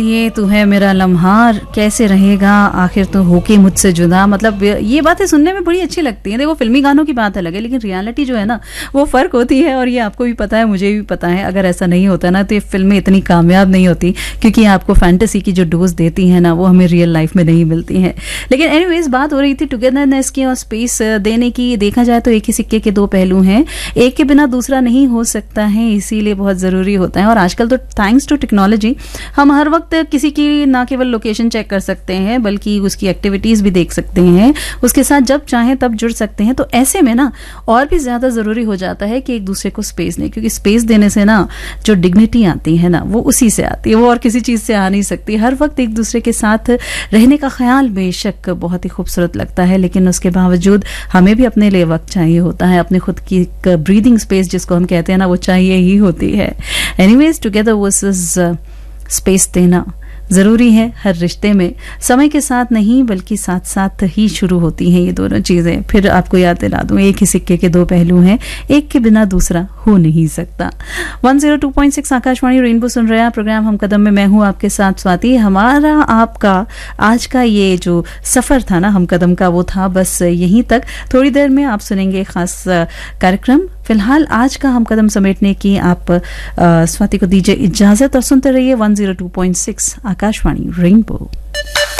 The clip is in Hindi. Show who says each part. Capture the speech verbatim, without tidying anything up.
Speaker 1: ये तू है मेरा लम्हा, कैसे रहेगा आखिर तो होके मुझसे जुदा। मतलब ये बातें सुनने में बड़ी अच्छी लगती हैं। देखो फिल्मी गानों की बात अलग है, लेकिन रियलिटी जो है ना वो फ़र्क होती है, और ये आपको भी पता है, मुझे भी पता है। अगर ऐसा नहीं होता ना तो ये फिल्में इतनी कामयाब नहीं होती, क्योंकि आपको फैंटेसी की जो डोज देती हैं ना वो हमें रियल लाइफ में नहीं मिलती हैं। लेकिन एनीवेज बात हो रही थी टुगेदरनेस की और स्पेस देने की। देखा जाए तो एक ही सिक्के के दो पहलू हैं, एक के बिना दूसरा नहीं हो सकता है, इसीलिए बहुत ज़रूरी होता है। और आजकल तो थैंक्स टू टेक्नोलॉजी हम हर वक्त किसी की ना केवल लोकेशन चेक कर सकते हैं बल्कि उसकी एक्टिविटीज़ भी देख सकते हैं, उसके साथ जब चाहें तब जुड़ सकते हैं। तो ऐसे में ना और भी ज़्यादा ज़रूरी हो जाता है कि एक दूसरे को स्पेस दें, क्योंकि स्पेस देने से ना जो डिग्निटी आती है ना वो उसी से आती है, वो और किसी चीज़ से आ नहीं सकती। हर वक्त एक दूसरे के साथ रहने का ख्याल बेशक बहुत ही खूबसूरत लगता है, लेकिन उसके बावजूद हमें भी अपने लिए वक्त चाहिए होता है, अपने खुद की ब्रीदिंग स्पेस जिसको हम कहते हैं ना वो चाहिए ही होती है। एनीवेज टुगेदर वर्सेस स्पेस देना ज़रूरी है हर रिश्ते में। समय के साथ नहीं बल्कि साथ साथ ही शुरू होती हैं ये दोनों चीज़ें। फिर आपको याद दिला दूँ, एक ही सिक्के के दो पहलू हैं, एक के बिना दूसरा हो नहीं सकता। One zero two point six Akashvani rainbow सुन रहे हैं, प्रोग्राम हम कदम में, मैं हूँ आपके साथ स्वाति। हमारा आपका आज का ये जो सफ़र था ना हम कदम का, वो था बस यहीं तक। थोड़ी देर में आप सुनेंगे खास कार्यक्रम। फिलहाल आज का हम कदम समेटने की आप स्वाति को दीजिए इजाजत और सुनते रहिए one zero two point six Akashvani rainbow.